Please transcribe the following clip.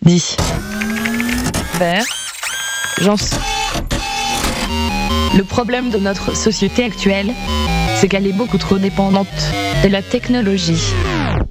10. Vert. Janson. Le problème de notre société actuelle, c'est qu'elle est beaucoup trop dépendante de la technologie.